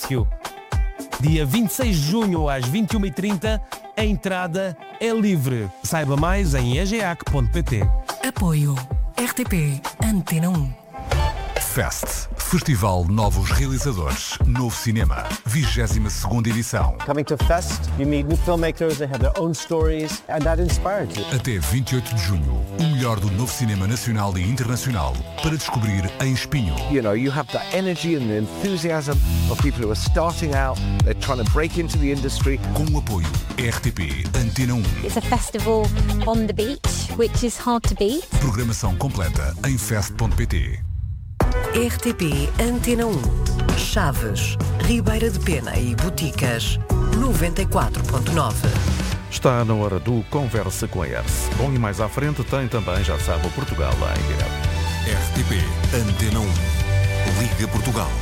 Tóquio. Dia 26 de junho às 21h30, a entrada é livre. Saiba mais em egeac.pt. Apoio RTP Antena 1. Fest, Festival Novos Realizadores, Novo Cinema, 22ª edição. Coming to Fest, you meet new filmmakers, they have their own stories, and that inspires you. Até 28 de junho, o melhor do novo cinema nacional e internacional para descobrir em Espinho. You know, you have the energy and the enthusiasm of people who are starting out, they're trying to break into the industry. Com o apoio RTP Antena 1. It's a festival on the beach, which is hard to beat. Programação completa em fest.pt. RTP Antena 1. Chaves, Ribeira de Pena e Boticas, 94.9. Está na hora do Conversa com a ERSE. Bom, e mais à frente tem também, já sabe, o Portugal lá em direto. RTP Antena 1. Liga Portugal.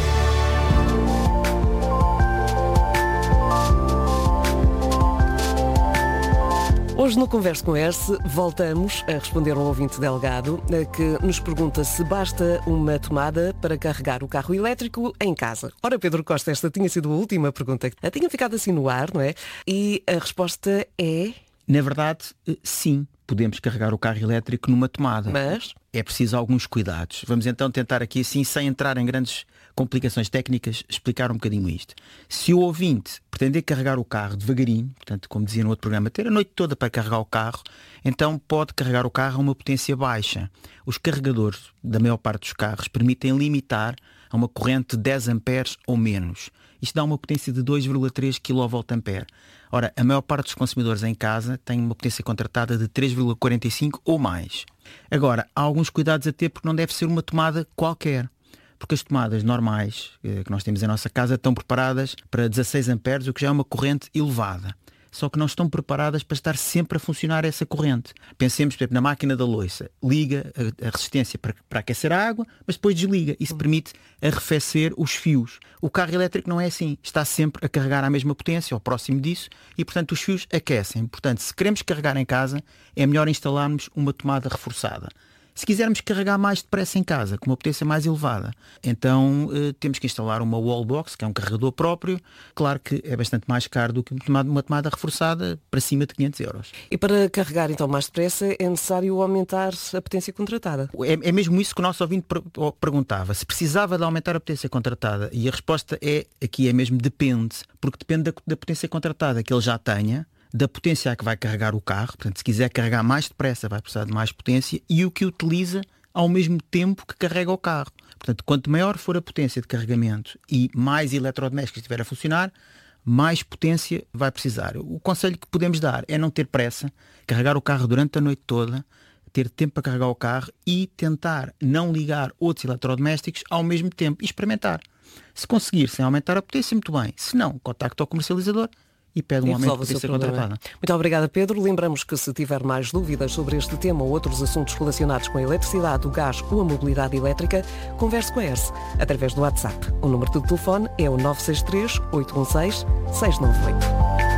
Hoje no Conversa com a ERSE voltamos a responder um ouvinte Delgado que nos pergunta se basta uma tomada para carregar o carro elétrico em casa. Ora, Pedro Costa, esta tinha sido a última pergunta. Tinha ficado assim no ar, não é? E a resposta é... Na verdade, sim, podemos carregar o carro elétrico numa tomada. Mas... é preciso alguns cuidados. Vamos então tentar aqui, assim, sem entrar em grandes complicações técnicas, explicar um bocadinho isto. Se o ouvinte pretender carregar o carro devagarinho, portanto, como dizia no outro programa, ter a noite toda para carregar o carro, então pode carregar o carro a uma potência baixa. Os carregadores da maior parte dos carros permitem limitar a uma corrente de 10 amperes ou menos. Isto dá uma potência de 2,3 kVA. Ora, a maior parte dos consumidores em casa tem uma potência contratada de 3,45 ou mais. Agora, há alguns cuidados a ter porque não deve ser uma tomada qualquer. Porque as tomadas normais que nós temos em nossa casa estão preparadas para 16 amperes, o que já é uma corrente elevada. Só que não estão preparadas para estar sempre a funcionar essa corrente. Pensemos, por exemplo, na máquina da louça. Liga a resistência para aquecer a água, mas depois desliga. Isso permite arrefecer os fios. O carro elétrico não é assim. Está sempre a carregar à mesma potência, ou próximo disso, e, portanto, os fios aquecem. Portanto, se queremos carregar em casa, é melhor instalarmos uma tomada reforçada. Se quisermos carregar mais depressa em casa, com uma potência mais elevada, então temos que instalar uma wallbox, que é um carregador próprio. Claro que é bastante mais caro do que uma tomada reforçada, para cima de 500 euros. E para carregar então mais depressa é necessário aumentar a potência contratada? É mesmo isso que o nosso ouvinte perguntava. Se precisava de aumentar a potência contratada. E a resposta aqui é mesmo depende. Porque depende da potência contratada que ele já tenha, da potência a que vai carregar o carro. Portanto, se quiser carregar mais depressa, vai precisar de mais potência, e o que utiliza ao mesmo tempo que carrega o carro. Portanto, quanto maior for a potência de carregamento e mais eletrodomésticos estiver a funcionar, mais potência vai precisar. O conselho que podemos dar é não ter pressa, carregar o carro durante a noite toda, ter tempo para carregar o carro e tentar não ligar outros eletrodomésticos ao mesmo tempo e experimentar. Se conseguir sem aumentar a potência, muito bem. Se não, contacte ao comercializador e pede um aumento de potência contratada. Muito obrigada, Pedro. Lembramos que se tiver mais dúvidas sobre este tema ou outros assuntos relacionados com a eletricidade, o gás ou a mobilidade elétrica, converse com a ERSE através do WhatsApp. O número de telefone é o 963 816 698.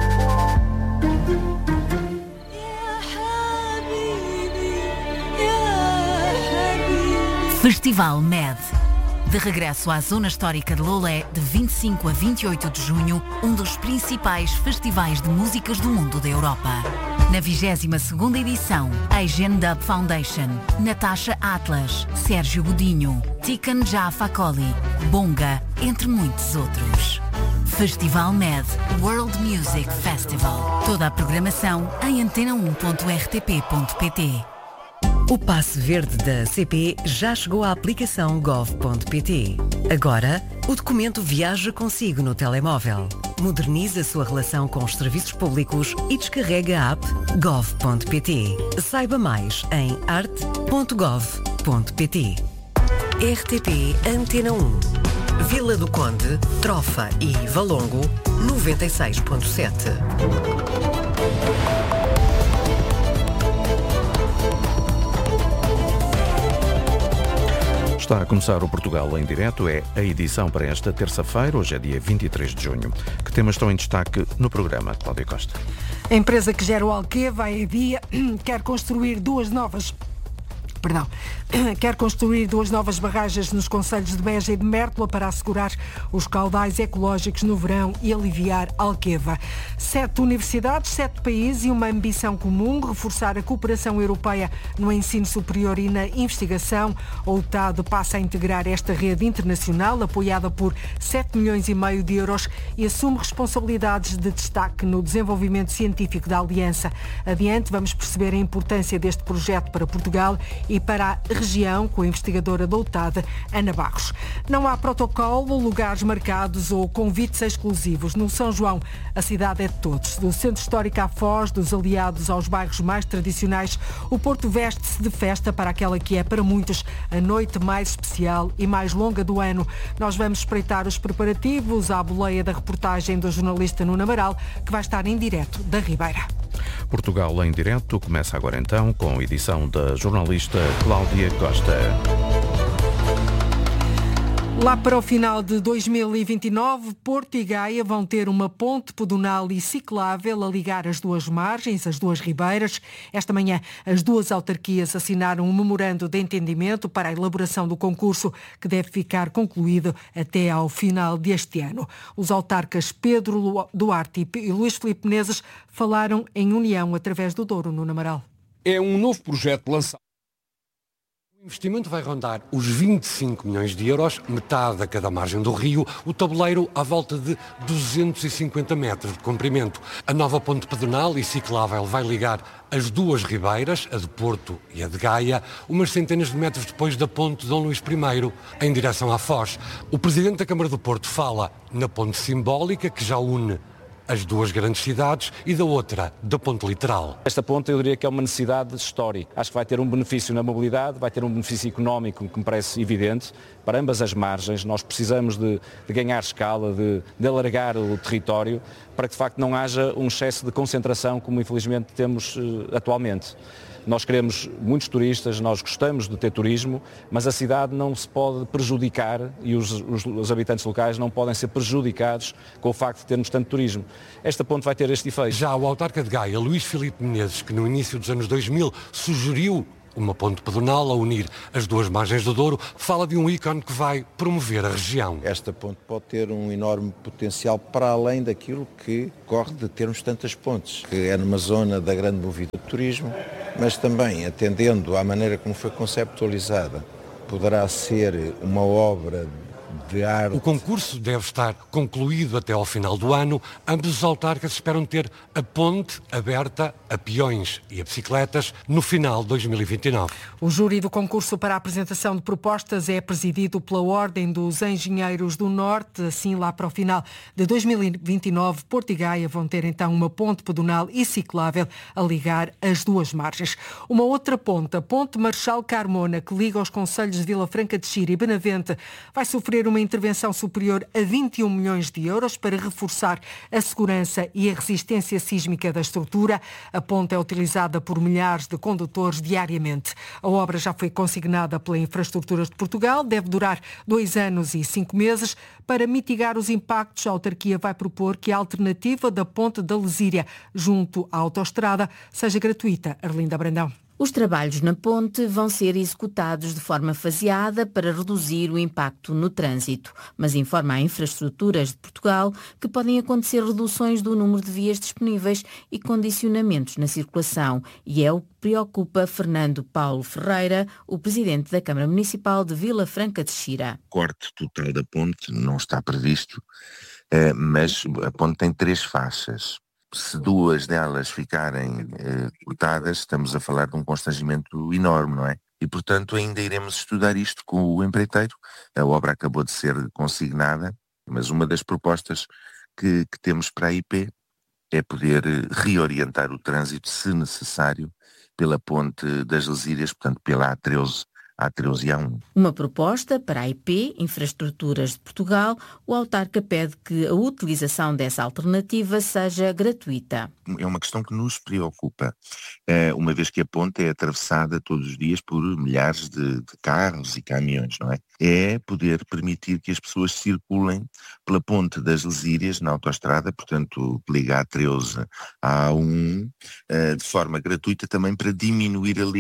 Festival MED. De regresso à Zona Histórica de Lolé, de 25 a 28 de junho, um dos principais festivais de músicas do mundo da Europa. Na 22ª edição, Asian Dub Foundation, Natasha Atlas, Sérgio Godinho, Tiken Jah Fakoly, Bonga, entre muitos outros. Festival MED World Music Festival. Toda a programação em antena1.rtp.pt. O passe verde da CP já chegou à aplicação gov.pt. Agora, o documento viaja consigo no telemóvel. Modernize a sua relação com os serviços públicos e descarrega a app gov.pt. Saiba mais em arte.gov.pt. RTP Antena 1. Vila do Conde, Trofa e Valongo, 96.7. Está a começar o Portugal em direto, é a edição para esta terça-feira, hoje é dia 23 de junho. Que temas estão em destaque no programa, Cláudia Costa? A empresa que gera o Alqueva, a EDIA, quer construir duas novas quer construir 2 novas barragens nos concelhos de Beja e de Mértola para assegurar os caudais ecológicos no verão e aliviar Alqueva. 7 universidades, 7 países e uma ambição comum, reforçar a cooperação europeia no ensino superior e na investigação. O UTAD passa a integrar esta rede internacional, apoiada por 7 milhões e meio de euros, e assume responsabilidades de destaque no desenvolvimento científico da Aliança. Adiante, vamos perceber a importância deste projeto para Portugal e para a região, com a investigadora da UTAD, Ana Barros. Não há protocolo, lugares marcados ou convites exclusivos. No São João, a cidade é de todos. Do centro histórico à Foz, dos aliados aos bairros mais tradicionais, o Porto veste-se de festa para aquela que é, para muitos, a noite mais especial e mais longa do ano. Nós vamos espreitar os preparativos à boleia da reportagem do jornalista Nuno Amaral, que vai estar em direto da Ribeira. Portugal em direto começa agora então com a edição da jornalista Cláudia Costa. Lá para o final de 2029, Porto e Gaia vão ter uma ponte pedonal e ciclável a ligar as 2 margens, as 2 ribeiras. Esta manhã, as 2 autarquias assinaram um memorando de entendimento para a elaboração do concurso, que deve ficar concluído até ao final deste ano. Os autarcas Pedro Duarte e Luís Filipe Menezes falaram em união através do Douro, Nuno Amaral. É um novo projeto lançado. O investimento vai rondar os 25 milhões de euros, metade a cada margem do rio, o tabuleiro à volta de 250 metros de comprimento. A nova ponte pedonal e ciclável vai ligar as 2 ribeiras, a de Porto e a de Gaia, umas centenas de metros depois da ponte Dom Luís I, em direção à Foz. O presidente da Câmara do Porto fala na ponte simbólica, que já une as 2 grandes cidades, e da outra, da ponte literal. Esta ponte eu diria que é uma necessidade histórica. Acho que vai ter um benefício na mobilidade, vai ter um benefício económico que me parece evidente para ambas as margens. Nós precisamos de ganhar escala, de alargar o território, para que de facto não haja um excesso de concentração como infelizmente temos atualmente. Nós queremos muitos turistas, nós gostamos de ter turismo, mas a cidade não se pode prejudicar e os habitantes locais não podem ser prejudicados com o facto de termos tanto turismo. Esta ponte vai ter este efeito. Já o autarca de Gaia, Luís Filipe Menezes, que no início dos anos 2000 sugeriu uma ponte pedonal a unir as 2 margens do Douro, fala de um ícone que vai promover a região. Esta ponte pode ter um enorme potencial para além daquilo que corre de termos tantas pontes, que é numa zona da grande movida de turismo, mas também, atendendo à maneira como foi conceptualizada, poderá ser uma obra de arte. O concurso deve estar concluído até ao final do ano. Ambos os autarcas esperam ter a ponte aberta a peões e a bicicletas no final de 2029. O júri do concurso para a apresentação de propostas é presidido pela Ordem dos Engenheiros do Norte. Assim, lá para o final de 2029, Porto e Gaia vão ter então uma ponte pedonal e ciclável a ligar as 2 margens. Uma outra ponte, a Ponte Marechal Carmona, que liga os concelhos de Vila Franca de Xira e Benavente, vai sofrer uma intervenção superior a 21 milhões de euros para reforçar a segurança e a resistência sísmica da estrutura. A ponte é utilizada por milhares de condutores diariamente. A obra já foi consignada pela Infraestruturas de Portugal, deve durar 2 anos e 5 meses. Para mitigar os impactos, a autarquia vai propor que a alternativa da ponte da Lesíria, junto à autoestrada, seja gratuita. Arlinda Brandão. Os trabalhos na ponte vão ser executados de forma faseada para reduzir o impacto no trânsito, mas informa a Infraestruturas de Portugal que podem acontecer reduções do número de vias disponíveis e condicionamentos na circulação, e é o que preocupa Fernando Paulo Ferreira, o presidente da Câmara Municipal de Vila Franca de Xira. O corte total da ponte não está previsto, mas a ponte tem 3 faixas. Se 2 delas ficarem cortadas, estamos a falar de um constrangimento enorme, não é? E, portanto, ainda iremos estudar isto com o empreiteiro. A obra acabou de ser consignada, mas uma das propostas que temos para a IP é poder reorientar o trânsito, se necessário, pela ponte das Lesírias, portanto, pela A13 e A1. Uma proposta para a IP, Infraestruturas de Portugal, o autarca pede que a utilização dessa alternativa seja gratuita. É uma questão que nos preocupa, uma vez que a ponte é atravessada todos os dias por milhares de carros e caminhões, não é? É poder permitir que as pessoas circulem pela ponte das Lesírias, na autoestrada, portanto, liga a A13 à A1, de forma gratuita, também para diminuir ali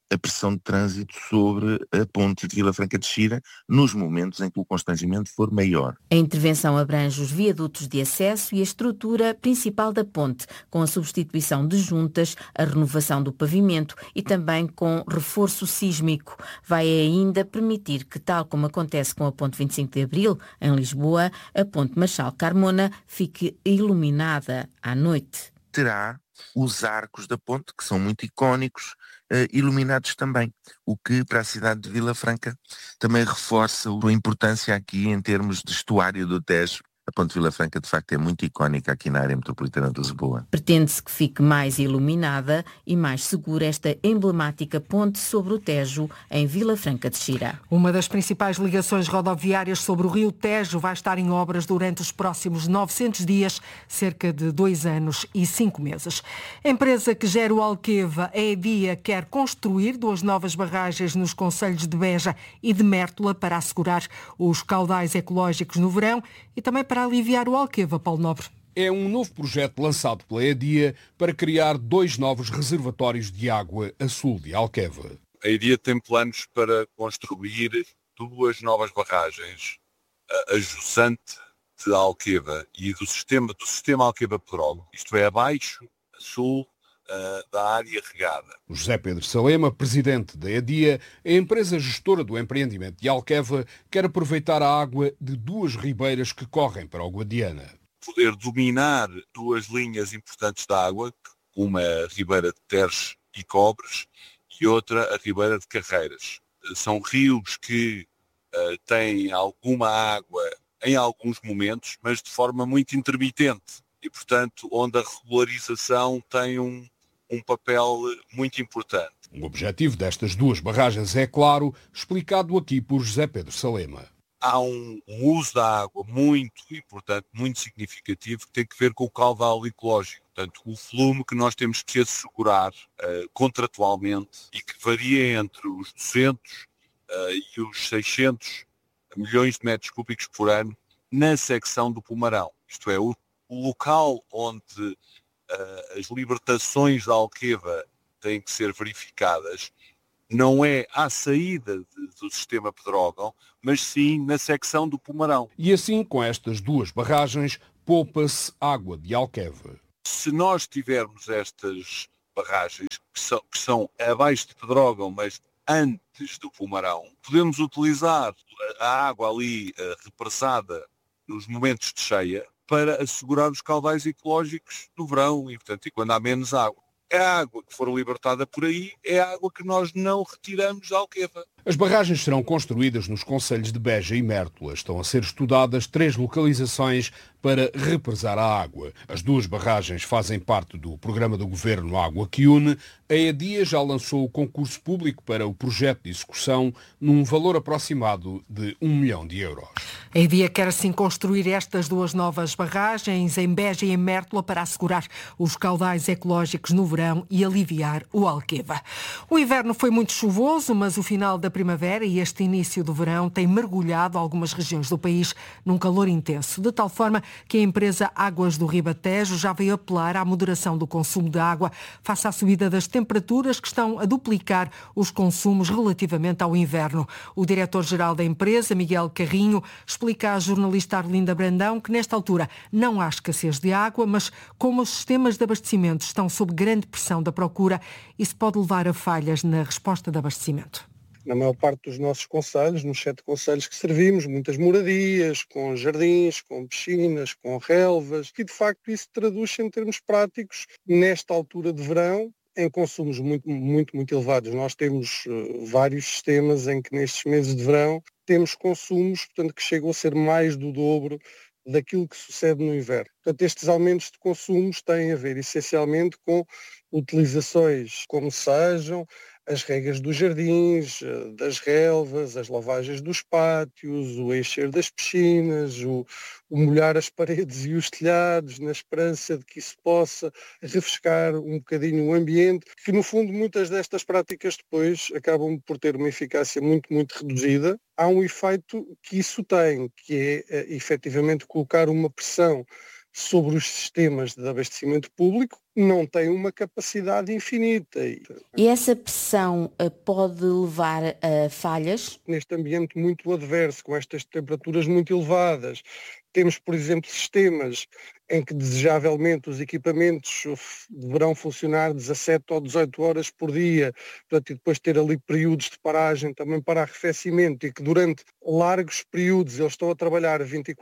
a pressão de trânsito sobre a ponte de Vila Franca de Xira nos momentos em que o constrangimento for maior. A intervenção abrange os viadutos de acesso e a estrutura principal da ponte, com a substituição de juntas, a renovação do pavimento e também com reforço sísmico. Vai ainda permitir que, tal como acontece com a ponte 25 de Abril, em Lisboa, a ponte Marechal Carmona fique iluminada à noite. Terá os arcos da ponte, que são muito icónicos, iluminados também, o que para a cidade de Vila Franca também reforça a importância aqui em termos de estuário do Tejo. A ponte de Vila Franca de facto é muito icónica aqui na área metropolitana de Lisboa. Pretende-se que fique mais iluminada e mais segura esta emblemática ponte sobre o Tejo em Vila Franca de Xira. Uma das principais ligações rodoviárias sobre o rio Tejo vai estar em obras durante os próximos 900 dias, cerca de 2 anos e 5 meses. A empresa que gera o Alqueva, a EDIA, quer construir 2 novas barragens nos concelhos de Beja e de Mértola para assegurar os caudais ecológicos no verão e também para aliviar o Alqueva, Paulo Nobre. É um novo projeto lançado pela EDIA para criar 2 novos reservatórios de água a sul de Alqueva. A EDIA tem planos para construir 2 novas barragens, a Jussante de Alqueva e do sistema Alqueva-Pedrógão, isto é, abaixo, a sul da área regada. José Pedro Salema, presidente da EDIA, a empresa gestora do empreendimento de Alqueva, quer aproveitar a água de 2 ribeiras que correm para o Guadiana. Poder dominar 2 linhas importantes de água, uma a ribeira de Terres e Cobres e outra a ribeira de Carreiras. São rios que têm alguma água em alguns momentos, mas de forma muito intermitente e, portanto, onde a regularização tem um papel muito importante. O objetivo destas 2 barragens é, claro, explicado aqui por José Pedro Salema. Há um uso da água muito importante, muito significativo, que tem que ver com o caudal ecológico. Portanto, o volume que nós temos que assegurar contratualmente e que varia entre os 200 e os 600 milhões de metros cúbicos por ano na secção do Pomarão. Isto é, o local onde as libertações da Alqueva têm que ser verificadas não é à saída do sistema Pedrógão, mas sim na secção do Pomarão. E assim, com estas 2 barragens, poupa-se água de Alqueva. Se nós tivermos estas barragens que são abaixo de Pedrógão, mas antes do Pomarão, podemos utilizar a água ali repressada nos momentos de cheia para assegurar os caudais ecológicos do verão e, portanto, quando há menos água. A água que for libertada por aí é a água que nós não retiramos da Alqueva. As barragens serão construídas nos concelhos de Beja e Mértola. Estão a ser estudadas 3 localizações para represar a água. As 2 barragens fazem parte do programa do Governo Água que Une. A EDIA já lançou o concurso público para o projeto de execução num valor aproximado de 1 milhão de euros. A EDIA quer assim construir estas 2 novas barragens em Beja e em Mértola para assegurar os caudais ecológicos no verão e aliviar o Alqueva. O inverno foi muito chuvoso, mas o final da primavera e este início do verão tem mergulhado algumas regiões do país num calor intenso, de tal forma que a empresa Águas do Ribatejo já veio apelar à moderação do consumo de água face à subida das temperaturas que estão a duplicar os consumos relativamente ao inverno. O diretor-geral da empresa, Miguel Carrinho, explica à jornalista Arlinda Brandão que nesta altura não há escassez de água, mas como os sistemas de abastecimento estão sob grande pressão da procura, isso pode levar a falhas na resposta de abastecimento. Na maior parte dos nossos concelhos, nos 7 concelhos que servimos, muitas moradias, com jardins, com piscinas, com relvas, e de facto isso traduz-se em termos práticos, nesta altura de verão, em consumos muito elevados. Nós temos vários sistemas em que nestes meses de verão temos consumos, portanto, que chegam a ser mais do dobro daquilo que sucede no inverno. Portanto, estes aumentos de consumos têm a ver essencialmente com utilizações como sejam as regas dos jardins, das relvas, as lavagens dos pátios, o encher das piscinas, o molhar as paredes e os telhados, na esperança de que isso possa refrescar um bocadinho o ambiente, que no fundo muitas destas práticas depois acabam por ter uma eficácia muito reduzida. Há um efeito que isso tem, que é efetivamente colocar uma pressão sobre os sistemas de abastecimento público, não tem uma capacidade infinita. E essa pressão pode levar a falhas? Neste ambiente muito adverso, com estas temperaturas muito elevadas, temos, por exemplo, sistemas em que desejavelmente os equipamentos deverão funcionar 17 ou 18 horas por dia, portanto, e depois ter ali períodos de paragem também para arrefecimento, e que durante largos períodos eles estão a trabalhar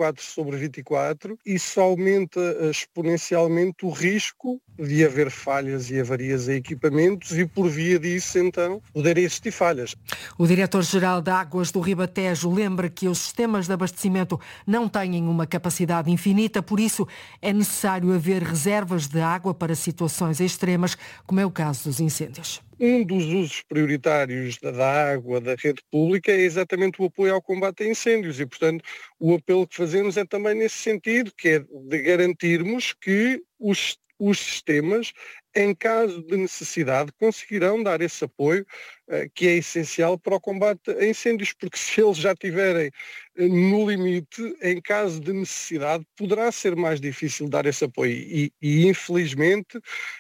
24/24, isso aumenta exponencialmente o risco de haver falhas e avarias em equipamentos e, por via disso, então, poderem existir falhas. O diretor-geral de Águas do Ribatejo lembra que os sistemas de abastecimento não têm uma capacidade infinita, por isso é necessário haver reservas de água para situações extremas, como é o caso dos incêndios. Um dos usos prioritários da água, da rede pública, é exatamente o apoio ao combate a incêndios e, portanto, o apelo que fazemos é também nesse sentido, que é de garantirmos que os sistemas, em caso de necessidade, conseguirão dar esse apoio que é essencial para o combate a incêndios, porque se eles já estiverem no limite, em caso de necessidade, poderá ser mais difícil dar esse apoio. E infelizmente,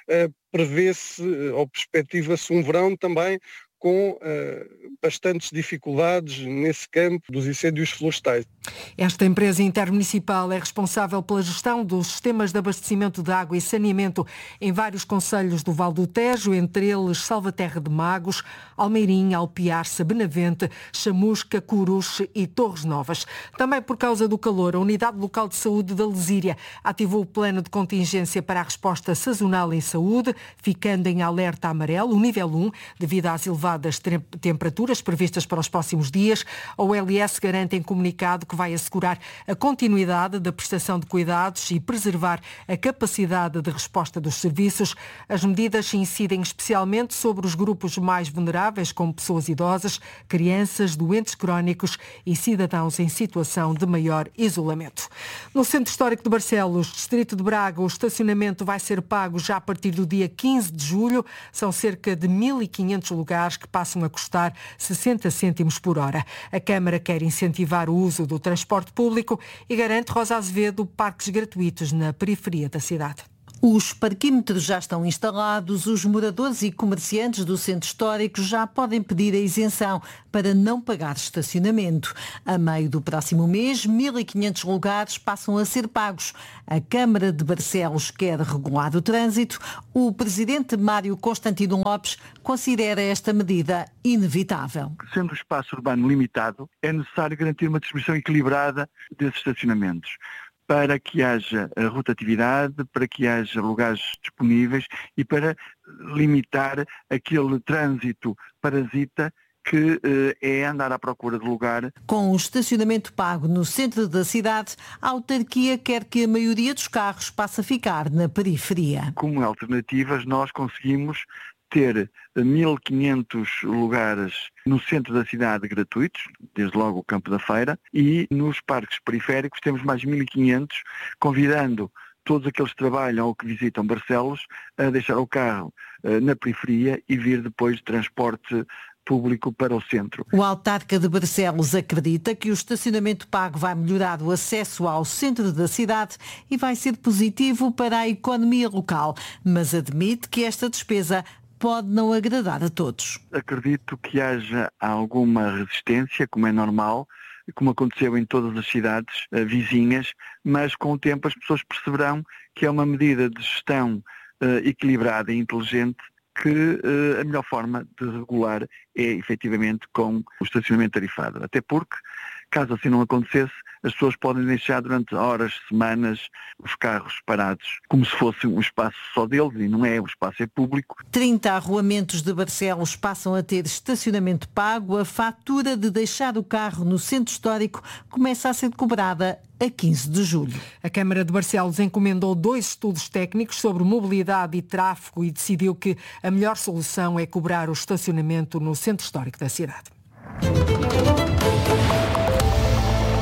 prevê-se ou perspectiva-se um verão também com bastantes dificuldades nesse campo dos incêndios florestais. Esta empresa intermunicipal é responsável pela gestão dos sistemas de abastecimento de água e saneamento em vários concelhos do Val do Tejo, entre eles Salvaterra de Magos, Almeirim, Alpiarça, Benavente, Chamusca, Coruche e Torres Novas. Também por causa do calor, a Unidade Local de Saúde da Lesíria ativou o plano de contingência para a resposta sazonal em saúde, ficando em alerta amarelo, o nível 1, devido às elevadas temperaturas previstas para os próximos dias. A OLS garante em comunicado que vai assegurar a continuidade da prestação de cuidados e preservar a capacidade de resposta dos serviços. As medidas incidem especialmente sobre os grupos mais vulneráveis, como pessoas idosas, crianças, doentes crónicos e cidadãos em situação de maior isolamento. No Centro Histórico de Barcelos, Distrito de Braga, o estacionamento vai ser pago já a partir do dia 15 de julho. São cerca de 1.500 lugares que passam a custar 60 cêntimos por hora. A Câmara quer incentivar o uso do transporte público e garante, Rosa Azevedo, parques gratuitos na periferia da cidade. Os parquímetros já estão instalados, os moradores e comerciantes do centro histórico já podem pedir a isenção para não pagar estacionamento. A meio do próximo mês, 1.500 lugares passam a ser pagos. A Câmara de Barcelos quer regular o trânsito. O presidente Mário Constantino Lopes considera esta medida inevitável. Sendo o espaço urbano limitado, é necessário garantir uma distribuição equilibrada desses estacionamentos, para que haja rotatividade, para que haja lugares disponíveis e para limitar aquele trânsito parasita que é andar à procura de lugar. Com o estacionamento pago no centro da cidade, a autarquia quer que a maioria dos carros passe a ficar na periferia. Como alternativas, nós conseguimos ter 1.500 lugares no centro da cidade gratuitos, desde logo o Campo da Feira, e nos parques periféricos temos mais 1.500, convidando todos aqueles que trabalham ou que visitam Barcelos a deixar o carro na periferia e vir depois de transporte público para o centro. O autarca de Barcelos acredita que o estacionamento pago vai melhorar o acesso ao centro da cidade e vai ser positivo para a economia local, mas admite que esta despesa pode não agradar a todos. Acredito que haja alguma resistência, como é normal, como aconteceu em todas as cidades vizinhas, mas com o tempo as pessoas perceberão que é uma medida de gestão equilibrada e inteligente, que a melhor forma de regular é efetivamente com o estacionamento tarifado. Até porque, caso assim não acontecesse, as pessoas podem deixar durante horas, semanas, os carros parados, como se fosse um espaço só deles, e não é, o espaço é público. 30 arruamentos de Barcelos passam a ter estacionamento pago. A fatura de deixar o carro no centro histórico começa a ser cobrada a 15 de julho. A Câmara de Barcelos encomendou 2 estudos técnicos sobre mobilidade e tráfego e decidiu que a melhor solução é cobrar o estacionamento no centro histórico da cidade. A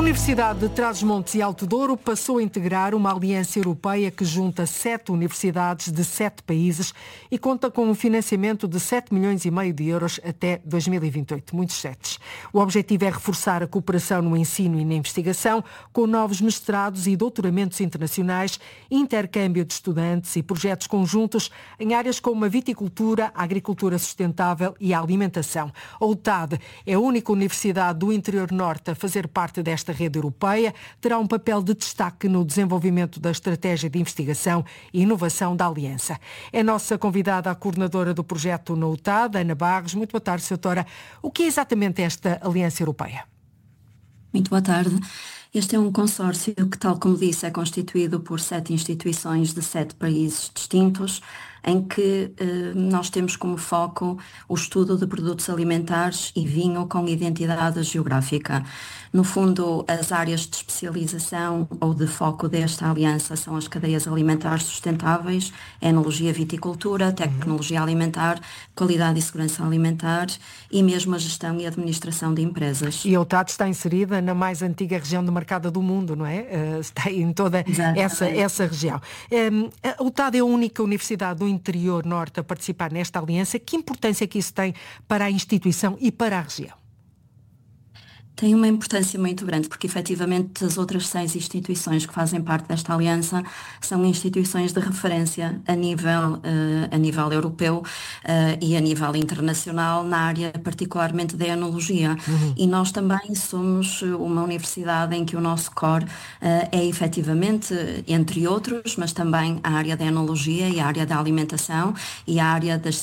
Universidade de Trás-os-Montes e Alto Douro passou a integrar uma aliança europeia que junta 7 universidades de 7 países e conta com um financiamento de 7,5 milhões de euros até 2028, muitos setes. O objetivo é reforçar a cooperação no ensino e na investigação, com novos mestrados e doutoramentos internacionais, intercâmbio de estudantes e projetos conjuntos em áreas como a viticultura, a agricultura sustentável e a alimentação. A UTAD é a única universidade do interior norte a fazer parte desta rede europeia, terá um papel de destaque no desenvolvimento da estratégia de investigação e inovação da Aliança. É nossa convidada a coordenadora do projeto na UTAD, Ana Barros. Muito boa tarde, Sra. O que é exatamente esta Aliança Europeia? Muito boa tarde. Este é um consórcio que, tal como disse, é constituído por 7 instituições de 7 países distintos, em que nós temos como foco o estudo de produtos alimentares e vinho com identidade geográfica. No fundo, as áreas de especialização ou de foco desta aliança são as cadeias alimentares sustentáveis, enologia viticultura, tecnologia alimentar, qualidade e segurança alimentar e mesmo a gestão e administração de empresas. E a UTAD está inserida na mais antiga região demarcada do mundo, não é? Está em toda essa região. A UTAD é a única universidade do interior norte a participar nesta aliança. Que importância que isso tem para a instituição e para a região? Tem uma importância muito grande, porque efetivamente as outras 6 instituições que fazem parte desta aliança são instituições de referência a nível europeu e a nível internacional na área particularmente da enologia. E nós também somos uma universidade em que o nosso core é efetivamente, entre outros, mas também a área da enologia e a área da alimentação e a área das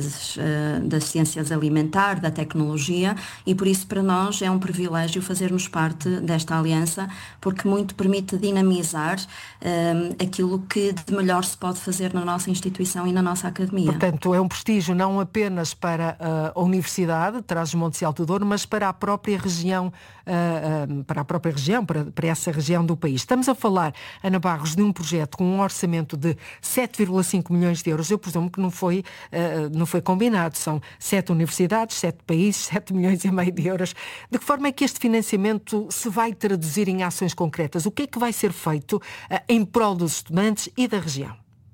ciências alimentar, da tecnologia, e por isso para nós é um privilégio fazermos parte desta aliança, porque muito permite dinamizar aquilo que de melhor se pode fazer na nossa instituição e na nossa academia. Portanto, é um prestígio não apenas para a Universidade de Trás-os-Montes e Alto Douro, mas para a própria região, para essa região do país. Estamos a falar, Ana Barros, de um projeto com um orçamento de 7,5 milhões de euros. Eu presumo que não foi combinado. São 7 universidades, 7 países, 7,5 milhões de euros. De que forma é que este financiamento se vai traduzir em ações concretas? O que é que vai ser feito em prol dos estudantes e da região?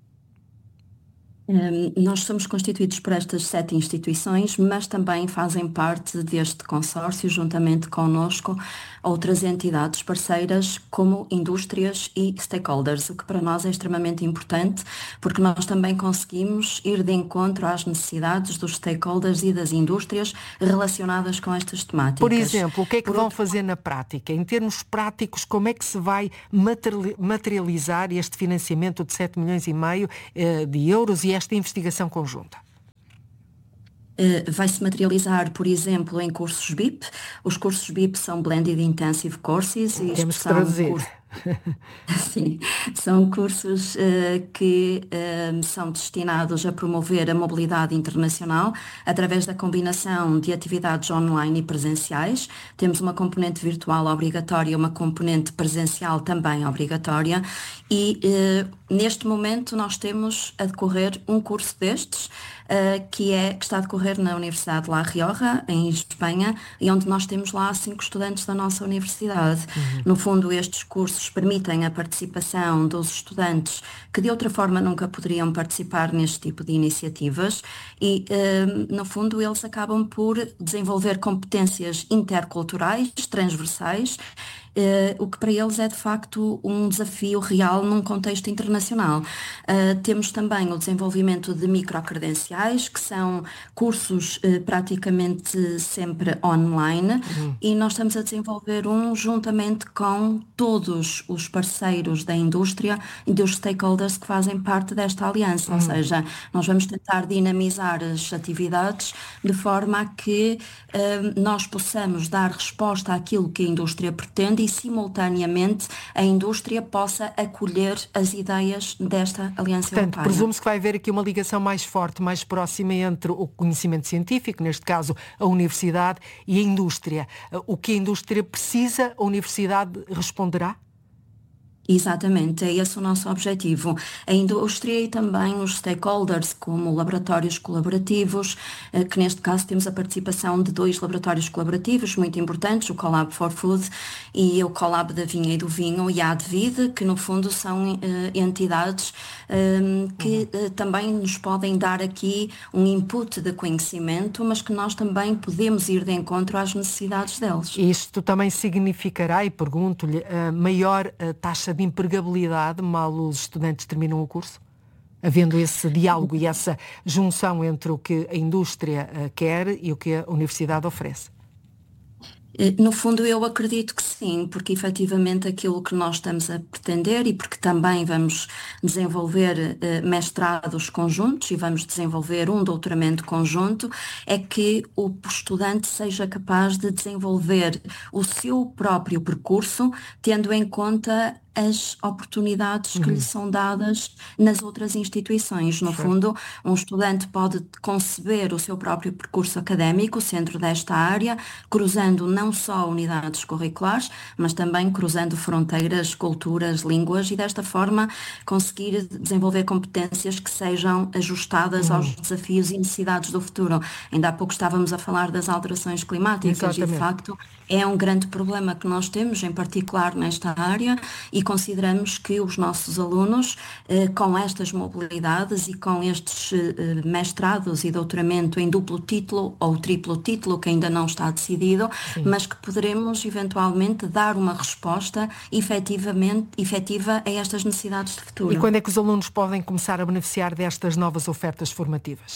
Nós somos constituídos por estas 7 instituições, mas também fazem parte deste consórcio, juntamente connosco, outras entidades parceiras como indústrias e stakeholders, o que para nós é extremamente importante, porque nós também conseguimos ir de encontro às necessidades dos stakeholders e das indústrias relacionadas com estas temáticas. Por exemplo, o que é que vão fazer na prática? Em termos práticos, como é que se vai materializar este financiamento de 7,5 milhões de euros e esta investigação conjunta? Vai-se materializar, por exemplo, em cursos BIP. Os cursos BIP são Blended Intensive Courses. E temos que traduzir. Sim, são cursos que são destinados a promover a mobilidade internacional através da combinação de atividades online e presenciais. Temos uma componente virtual obrigatória e uma componente presencial também obrigatória e neste momento nós temos a decorrer um curso destes que está a decorrer na Universidade de La Rioja, em Espanha, e onde nós temos lá 5 estudantes da nossa universidade. No fundo, estes cursos permitem a participação dos estudantes que de outra forma nunca poderiam participar neste tipo de iniciativas e, no fundo, eles acabam por desenvolver competências interculturais, transversais, o que para eles é de facto um desafio real num contexto internacional. Temos também o desenvolvimento de microcredenciais, que são cursos praticamente sempre online, e nós estamos a desenvolver juntamente com todos os parceiros da indústria e dos stakeholders que fazem parte desta aliança, ou seja, nós vamos tentar dinamizar as atividades de forma a que nós possamos dar resposta àquilo que a indústria pretende e simultaneamente a indústria possa acolher as ideias desta aliança europeia. Portanto, presume-se que vai haver aqui uma ligação mais forte, mais próxima entre o conhecimento científico, neste caso a universidade, e a indústria. O que a indústria precisa, a universidade responderá? Exatamente, é esse o nosso objetivo. A indústria e também os stakeholders, como laboratórios colaborativos, que neste caso temos a participação de 2 laboratórios colaborativos muito importantes, o Collab for Food e o Collab da Vinha e do Vinho e a Advid, que no fundo são entidades que também nos podem dar aqui um input de conhecimento, mas que nós também podemos ir de encontro às necessidades deles. Isto também significará, e pergunto-lhe, maior taxa de empregabilidade mal os estudantes terminam o curso? Havendo esse diálogo e essa junção entre o que a indústria quer e o que a universidade oferece? No fundo eu acredito que sim, porque efetivamente aquilo que nós estamos a pretender e porque também vamos desenvolver mestrados conjuntos e vamos desenvolver um doutoramento conjunto, é que o estudante seja capaz de desenvolver o seu próprio percurso, tendo em conta as oportunidades que lhe são dadas nas outras instituições. No fundo, um estudante pode conceber o seu próprio percurso académico dentro desta área, cruzando não só unidades curriculares, mas também cruzando fronteiras, culturas, línguas e desta forma conseguir desenvolver competências que sejam ajustadas aos desafios e necessidades do futuro. Ainda há pouco estávamos a falar das alterações climáticas. Exatamente. E de facto é um grande problema que nós temos, em particular nesta área, e consideramos que os nossos alunos, com estas mobilidades e com estes mestrados e doutoramento em duplo título ou triplo título, que ainda não está decidido, sim, mas que poderemos eventualmente dar uma resposta efetiva a estas necessidades de futuro. E quando é que os alunos podem começar a beneficiar destas novas ofertas formativas?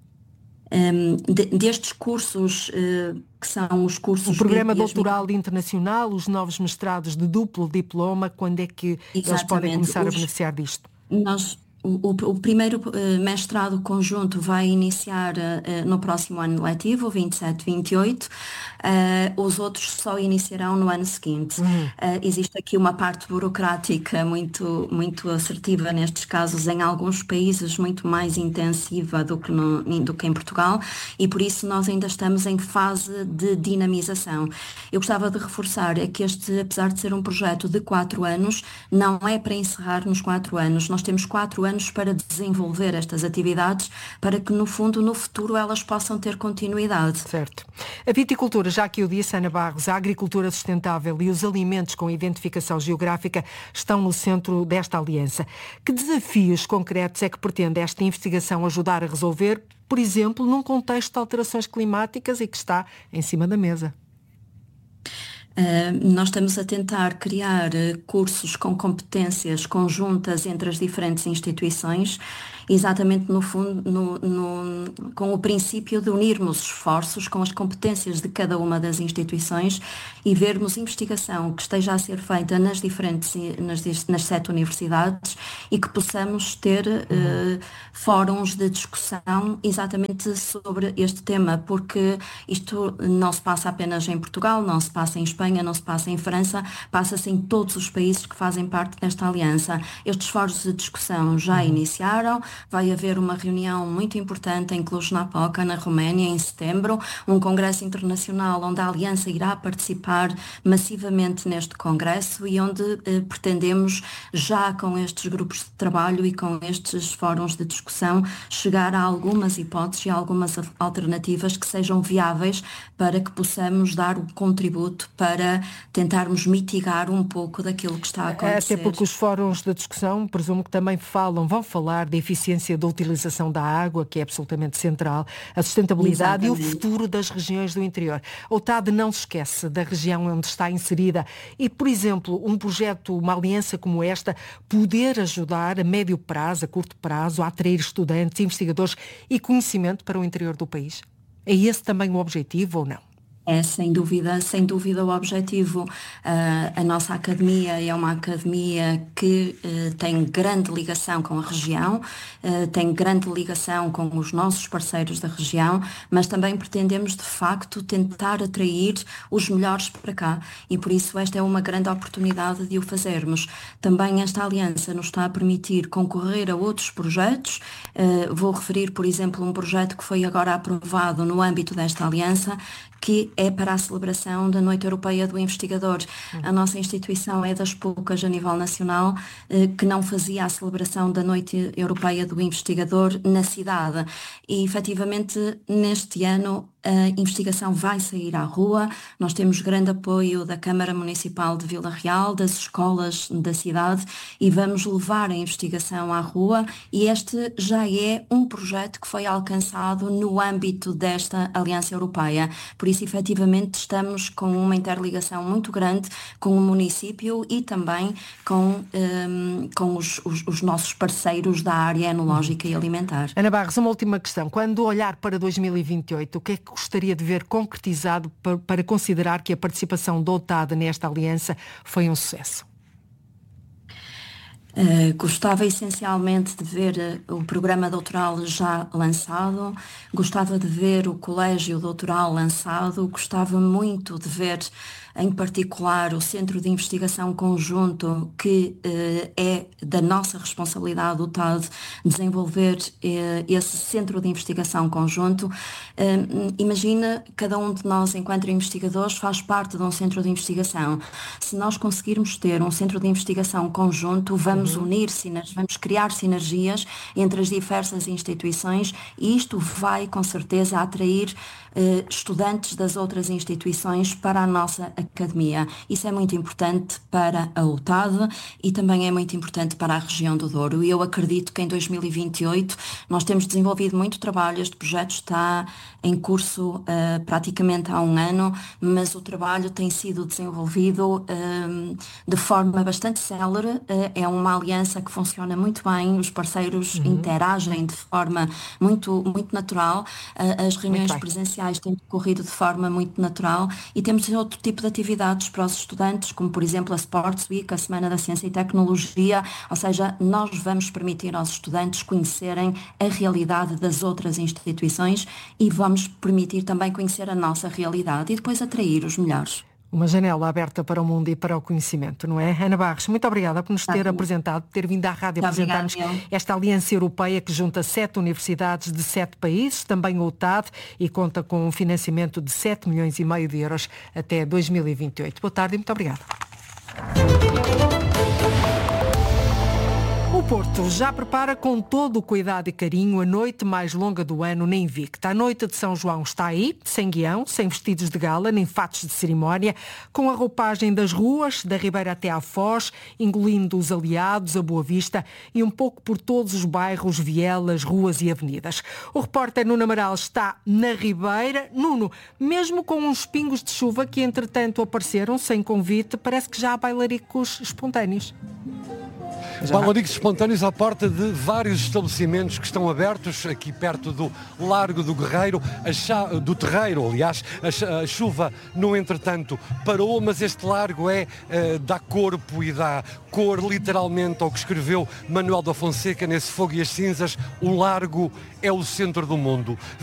Destes cursos que são os cursos... O programa doutoral internacional, os novos mestrados de duplo diploma, quando é que eles podem começar a beneficiar disto? O primeiro mestrado conjunto vai iniciar no próximo ano letivo, 27-28. Os outros só iniciarão no ano seguinte. Existe aqui uma parte burocrática muito, muito assertiva nestes casos, em alguns países muito mais intensiva do que em Portugal, e por isso nós ainda estamos em fase de dinamização. Eu gostava de reforçar que este, apesar de ser um projeto de 4 anos, não é para encerrar nos 4 anos. Nós temos 4 anos para desenvolver estas atividades para que, no fundo, no futuro elas possam ter continuidade. Certo. A viticultura, já que eu disse, Ana Barros, a agricultura sustentável e os alimentos com identificação geográfica estão no centro desta aliança. Que desafios concretos é que pretende esta investigação ajudar a resolver, por exemplo, num contexto de alterações climáticas e que está em cima da mesa? Nós estamos a tentar criar cursos com competências conjuntas entre as diferentes instituições, exatamente no fundo com o princípio de unirmos esforços com as competências de cada uma das instituições e vermos investigação que esteja a ser feita nas 7 universidades e que possamos ter fóruns de discussão exatamente sobre este tema, porque isto não se passa apenas em Portugal, não se passa em Espanha, não se passa em França, passa-se em todos os países que fazem parte desta aliança. Estes fóruns de discussão já iniciaram, vai haver uma reunião muito importante em Cluj-Napoca, na Roménia, em setembro, um congresso internacional onde a aliança irá participar massivamente neste congresso e onde pretendemos, já com estes grupos de trabalho e com estes fóruns de discussão, chegar a algumas hipóteses e a algumas alternativas que sejam viáveis para que possamos dar o contributo para tentarmos mitigar um pouco daquilo que está a acontecer. Até porque os fóruns de discussão, presumo que também vão falar da eficiência da utilização da água, que é absolutamente central, a sustentabilidade. Exatamente. E o futuro das regiões do interior. A OTAD não se esquece da região onde está inserida e, por exemplo, um projeto, uma aliança como esta, poder ajudar a médio prazo, a curto prazo, a atrair estudantes, investigadores e conhecimento para o interior do país? É esse também o objetivo ou não? É sem dúvida o objetivo. A nossa academia é uma academia que tem grande ligação com a região, tem grande ligação com os nossos parceiros da região, mas também pretendemos de facto tentar atrair os melhores para cá e por isso esta é uma grande oportunidade de o fazermos. Também esta aliança nos está a permitir concorrer a outros projetos. Vou referir, por exemplo, um projeto que foi agora aprovado no âmbito desta aliança, que é para a celebração da Noite Europeia do Investigador. A nossa instituição é das poucas a nível nacional que não fazia a celebração da Noite Europeia do Investigador na cidade. E, efetivamente, neste ano a investigação vai sair à rua. Nós temos grande apoio da Câmara Municipal de Vila Real, das escolas da cidade, e vamos levar a investigação à rua, e este já é um projeto que foi alcançado no âmbito desta Aliança Europeia. Por isso, efetivamente, estamos com uma interligação muito grande com o município e também com os nossos parceiros da área enológica e alimentar. Ana Barros, uma última questão. Quando olhar para 2028, o que é que gostaria de ver concretizado para considerar que a participação da OTAD nesta aliança foi um sucesso? Gostava essencialmente de ver o programa doutoral já lançado, gostava de ver o colégio doutoral lançado, gostava muito de ver, em particular, o Centro de Investigação Conjunto, que é da nossa responsabilidade, o TAD, desenvolver esse Centro de Investigação Conjunto. Imagina, cada um de nós, enquanto investigadores, faz parte de um centro de investigação. Se nós conseguirmos ter um centro de investigação conjunto, vamos vamos criar sinergias entre as diversas instituições, e isto vai, com certeza, atrair estudantes das outras instituições para a nossa academia. Isso é muito importante para a UTAD e também é muito importante para a região do Douro. E eu acredito que em 2028 nós temos desenvolvido muito trabalho. Este projeto está em curso praticamente há um ano, mas o trabalho tem sido desenvolvido de forma bastante célere. É uma aliança que funciona muito bem, os parceiros interagem de forma muito natural, as reuniões presenciais têm decorrido de forma muito natural, e temos outro tipo de atividades para os estudantes, como por exemplo a Sports Week, a Semana da Ciência e Tecnologia, ou seja, nós vamos permitir aos estudantes conhecerem a realidade das outras instituições e vamos permitir também conhecer a nossa realidade e depois atrair os melhores. Uma janela aberta para o mundo e para o conhecimento, não é? Ana Barros, muito obrigada por nos ter apresentado, por ter vindo à rádio apresentar-nos esta Aliança Europeia que junta 7 universidades de 7 países, também o TAD, e conta com um financiamento de 7,5 milhões de euros até 2028. Boa tarde e muito obrigada. O Porto já prepara com todo o cuidado e carinho a noite mais longa do ano na Invicta. A noite de São João está aí, sem guião, sem vestidos de gala, nem fatos de cerimónia, com a roupagem das ruas, da Ribeira até à Foz, engolindo os Aliados, a Boa Vista e um pouco por todos os bairros, vielas, ruas e avenidas. O repórter Nuno Amaral está na Ribeira. Nuno, mesmo com uns pingos de chuva que entretanto apareceram sem convite, parece que já há bailaricos espontâneos. Bailaricos espontâneos à porta de vários estabelecimentos que estão abertos aqui perto do Largo do Guerreiro, do Terreiro, aliás. A chuva, no entretanto, parou, mas este largo dá corpo e dá cor literalmente ao que escreveu Manuel da Fonseca nesse Fogo e as Cinzas. O largo é o centro do mundo.